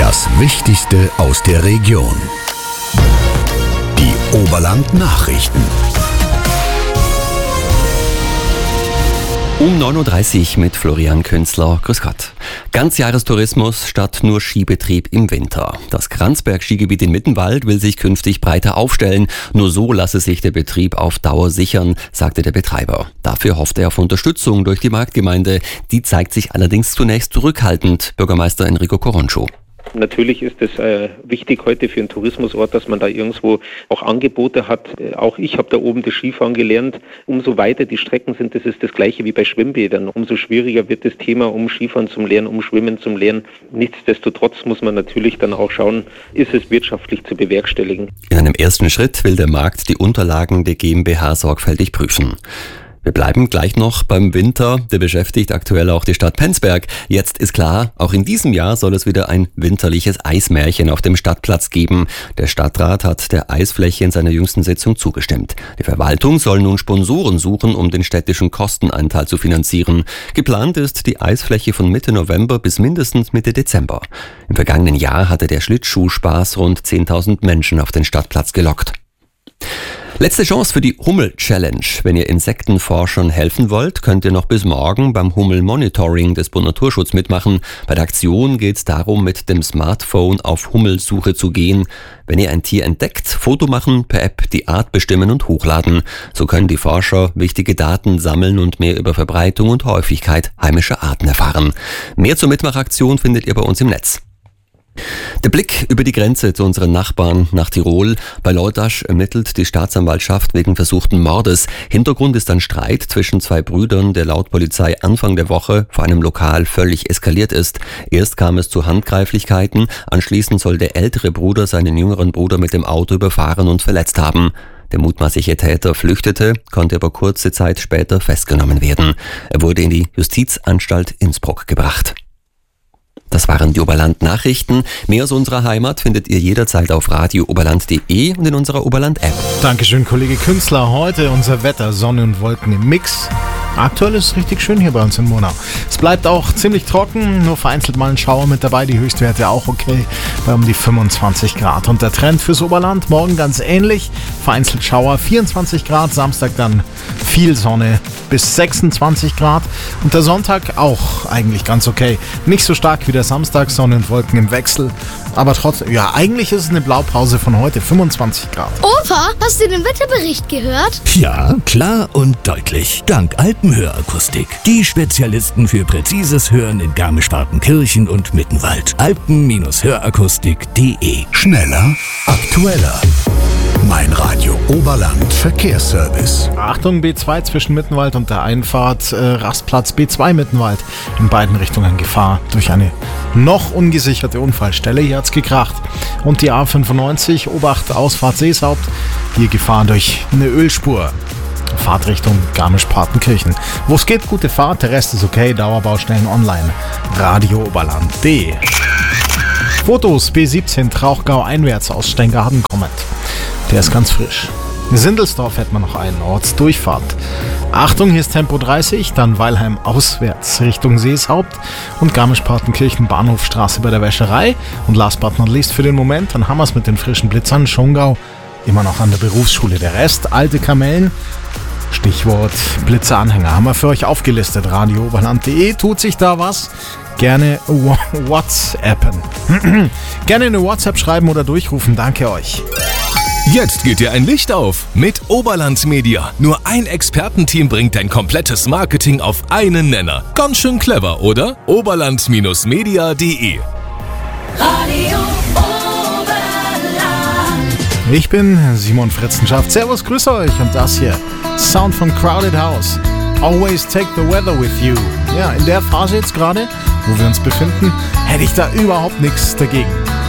Das Wichtigste aus der Region. Die Oberland-Nachrichten. Um 9.30 Uhr mit Florian Künzler. Grüß Gott. Ganzjahrestourismus statt nur Skibetrieb im Winter. Das Kranzberg-Skigebiet in Mittenwald will sich künftig breiter aufstellen. Nur so lasse sich der Betrieb auf Dauer sichern, sagte der Betreiber. Dafür hofft er auf Unterstützung durch die Marktgemeinde. Die zeigt sich allerdings zunächst zurückhaltend. Bürgermeister Enrico Coroncho. Natürlich ist es wichtig heute für einen Tourismusort, dass man da irgendwo auch Angebote hat. Auch ich habe da oben das Skifahren gelernt. Umso weiter die Strecken sind, das ist das Gleiche wie bei Schwimmbädern. Umso schwieriger wird das Thema, um Skifahren zum Lernen, um Schwimmen zum Lernen. Nichtsdestotrotz muss man natürlich dann auch schauen, ist es wirtschaftlich zu bewerkstelligen. In einem ersten Schritt will der Markt die Unterlagen der GmbH sorgfältig prüfen. Wir bleiben gleich noch beim Winter, der beschäftigt aktuell auch die Stadt Penzberg. Jetzt ist klar, auch in diesem Jahr soll es wieder ein winterliches Eismärchen auf dem Stadtplatz geben. Der Stadtrat hat der Eisfläche in seiner jüngsten Sitzung zugestimmt. Die Verwaltung soll nun Sponsoren suchen, um den städtischen Kostenanteil zu finanzieren. Geplant ist die Eisfläche von Mitte November bis mindestens Mitte Dezember. Im vergangenen Jahr hatte der Schlittschuhspaß rund 10.000 Menschen auf den Stadtplatz gelockt. Letzte Chance für die Hummel-Challenge. Wenn ihr Insektenforschern helfen wollt, könnt ihr noch bis morgen beim Hummel-Monitoring des Bund Naturschutz mitmachen. Bei der Aktion geht es darum, mit dem Smartphone auf Hummelsuche zu gehen. Wenn ihr ein Tier entdeckt, Foto machen, per App die Art bestimmen und hochladen. So können die Forscher wichtige Daten sammeln und mehr über Verbreitung und Häufigkeit heimischer Arten erfahren. Mehr zur Mitmachaktion findet ihr bei uns im Netz. Der Blick über die Grenze zu unseren Nachbarn nach Tirol. Bei Leutasch ermittelt die Staatsanwaltschaft wegen versuchten Mordes. Hintergrund ist ein Streit zwischen zwei Brüdern, der laut Polizei Anfang der Woche vor einem Lokal völlig eskaliert ist. Erst kam es zu Handgreiflichkeiten, anschließend soll der ältere Bruder seinen jüngeren Bruder mit dem Auto überfahren und verletzt haben. Der mutmaßliche Täter flüchtete, konnte aber kurze Zeit später festgenommen werden. Er wurde in die Justizanstalt Innsbruck gebracht. Das waren die Oberland-Nachrichten. Mehr aus unserer Heimat findet ihr jederzeit auf radiooberland.de und in unserer Oberland-App. Dankeschön, Kollege Künzler. Heute unser Wetter, Sonne und Wolken im Mix. Aktuell ist es richtig schön hier bei uns in Monau. Es bleibt auch ziemlich trocken, nur vereinzelt mal ein Schauer mit dabei. Die Höchstwerte auch okay, bei um die 25 Grad. Und der Trend fürs Oberland, morgen ganz ähnlich. Vereinzelt Schauer, 24 Grad. Samstag dann viel Sonne bis 26 Grad. Und der Sonntag auch eigentlich ganz okay. Nicht so stark wie der Samstag, Sonne und Wolken im Wechsel. Aber trotzdem, ja, eigentlich ist es eine Blaupause von heute, 25 Grad. Opa, hast du den Wetterbericht gehört? Ja, klar und deutlich. Dank Alpenhörakustik. Die Spezialisten für präzises Hören in Garmisch-Partenkirchen und Mittenwald. Alpen-Hörakustik.de. Schneller, aktueller. Mein Radio Oberland Verkehrsservice. Achtung, B2 zwischen Mittenwald und der Einfahrt, Rastplatz B2 Mittenwald. In beiden Richtungen Gefahr durch eine noch ungesicherte Unfallstelle. Hier hat's gekracht. Und die A95, Obacht, Ausfahrt Seeshaupt. Hier Gefahr durch eine Ölspur. Fahrtrichtung Garmisch-Partenkirchen. Wo es geht, gute Fahrt, der Rest ist okay. Dauerbaustellen online. radiooberland.de. Fotos B17 Trauchgau einwärts aus Steingaden kommend. Der ist ganz frisch. Sindelsdorf hätten wir noch einen, Ortsdurchfahrt. Achtung, hier ist Tempo 30, dann Weilheim auswärts Richtung Seeshaupt und Garmisch-Partenkirchen Bahnhofstraße bei der Wäscherei. Und last but not least für den Moment, dann haben wir es mit den frischen Blitzern. Schongau immer noch an der Berufsschule. Der Rest, alte Kamellen. Stichwort Blitzeranhänger haben wir für euch aufgelistet. radiooberland.de, tut sich da was? Gerne WhatsAppen. Gerne eine WhatsApp schreiben oder durchrufen. Danke euch. Jetzt geht dir ein Licht auf mit Oberland Media. Nur ein Expertenteam bringt dein komplettes Marketing auf einen Nenner. Ganz schön clever, oder? Oberland-media.de. Radio Oberland. Ich bin Simon Fritzenschaft. Servus, grüße euch. Und das hier, Sound von Crowded House. Always take the weather with you. Ja, in der Phase jetzt gerade, wo wir uns befinden, hätte ich da überhaupt nichts dagegen.